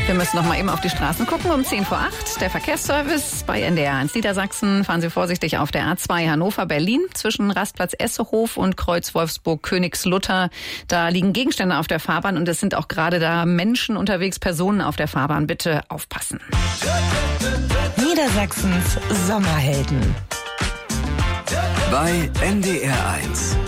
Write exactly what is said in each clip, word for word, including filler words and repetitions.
Wir müssen noch mal eben auf die Straßen gucken. Um zehn vor acht der Verkehrsservice bei N D R eins Niedersachsen. Fahren Sie vorsichtig auf der A zwei Hannover-Berlin zwischen Rastplatz Essehof und Kreuz Wolfsburg-Königslutter. Da liegen Gegenstände auf der Fahrbahn und es sind auch gerade da Menschen unterwegs, Personen auf der Fahrbahn. Bitte aufpassen. Niedersachsens Sommerhelden. Bei N D R eins.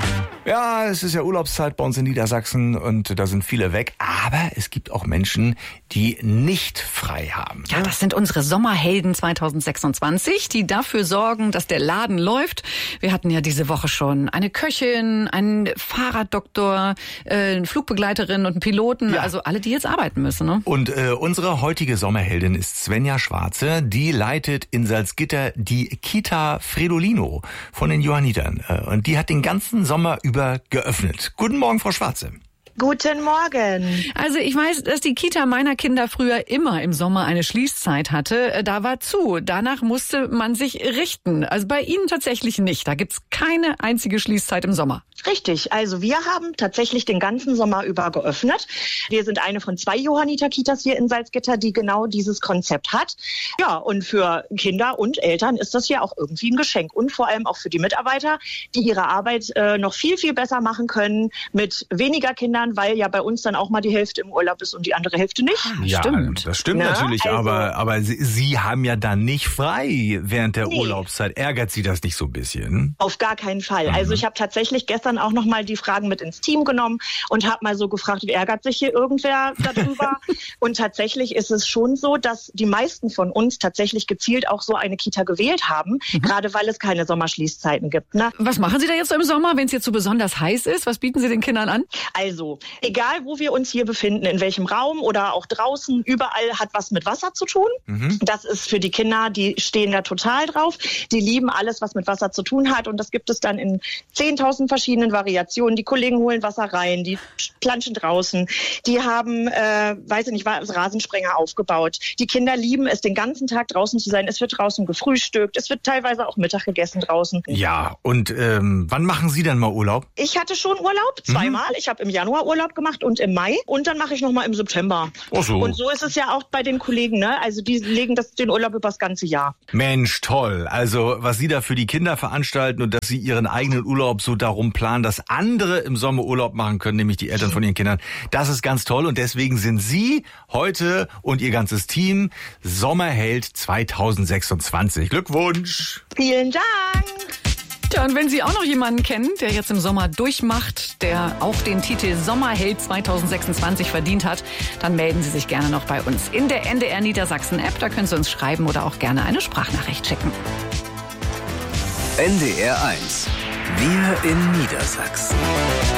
Ja, es ist ja Urlaubszeit bei uns in Niedersachsen und da sind viele weg. Aber es gibt auch Menschen, die nicht frei haben. Ja, das sind unsere Sommerhelden zwanzig sechsundzwanzig, die dafür sorgen, dass der Laden läuft. Wir hatten ja diese Woche schon eine Köchin, einen Fahrraddoktor, äh, eine Flugbegleiterin und einen Piloten. Ja. Also alle, die jetzt arbeiten müssen. Ne? Und äh, unsere heutige Sommerheldin ist Svenja Schwarze. Die leitet in Salzgitter die Kita Fredolino von den Johannitern. Und die hat den ganzen Sommer über geöffnet. Guten Morgen, Frau Schwarze. Guten Morgen. Also ich weiß, dass die Kita meiner Kinder früher immer im Sommer eine Schließzeit hatte. Da war zu. Danach musste man sich richten. Also bei Ihnen tatsächlich nicht. Da gibt's keine einzige Schließzeit im Sommer. Richtig. Also wir haben tatsächlich den ganzen Sommer über geöffnet. Wir sind eine von zwei Johanniter-Kitas hier in Salzgitter, die genau dieses Konzept hat. Ja, und für Kinder und Eltern ist das ja auch irgendwie ein Geschenk. Und vor allem auch für die Mitarbeiter, die ihre Arbeit äh, noch viel, viel besser machen können mit weniger Kindern, weil ja bei uns dann auch mal die Hälfte im Urlaub ist und die andere Hälfte nicht. Ja, stimmt. Das stimmt Na, natürlich, also, aber, aber Sie, Sie haben ja dann nicht frei während der Nee. Urlaubszeit. Ärgert Sie das nicht so ein bisschen? Auf gar keinen Fall. Mhm. Also ich habe tatsächlich gestern auch noch mal die Fragen mit ins Team genommen und habe mal so gefragt, ärgert sich hier irgendwer darüber? Und tatsächlich ist es schon so, dass die meisten von uns tatsächlich gezielt auch so eine Kita gewählt haben, mhm. gerade weil es keine Sommerschließzeiten gibt. Ne? Was machen Sie da jetzt so im Sommer, wenn es jetzt so besonders heiß ist? Was bieten Sie den Kindern an? Also, egal wo wir uns hier befinden, in welchem Raum oder auch draußen, überall hat was mit Wasser zu tun. Mhm. Das ist für die Kinder, die stehen da total drauf. Die lieben alles, was mit Wasser zu tun hat. Und das gibt es dann in zehntausend verschiedenen Variationen. Die Kollegen holen Wasser rein, die planschen draußen. Die haben, äh, weiß ich nicht, Rasensprenger aufgebaut. Die Kinder lieben es, den ganzen Tag draußen zu sein. Es wird draußen gefrühstückt. Es wird teilweise auch Mittag gegessen draußen. Ja, und ähm, wann machen Sie dann mal Urlaub? Ich hatte schon Urlaub, zweimal. Mhm. Ich habe im Januar Urlaub gemacht und im Mai. Und dann mache ich noch mal im September. Ach so. Und so ist es ja auch bei den Kollegen, ne? Also die legen das, den Urlaub über das ganze Jahr. Mensch, toll. Also was Sie da für die Kinder veranstalten und dass Sie Ihren eigenen Urlaub so darum planen, dass andere im Sommer Urlaub machen können, nämlich die Eltern von ihren Kindern. Das ist ganz toll und deswegen sind Sie heute und Ihr ganzes Team Sommerheld zwanzig sechsundzwanzig. Glückwunsch! Vielen Dank! Tja, und wenn Sie auch noch jemanden kennen, der jetzt im Sommer durchmacht, der auch den Titel Sommerheld zwanzig sechsundzwanzig verdient hat, dann melden Sie sich gerne noch bei uns in der N D R Niedersachsen App. Da können Sie uns schreiben oder auch gerne eine Sprachnachricht schicken. N D R eins. Wir in Niedersachsen.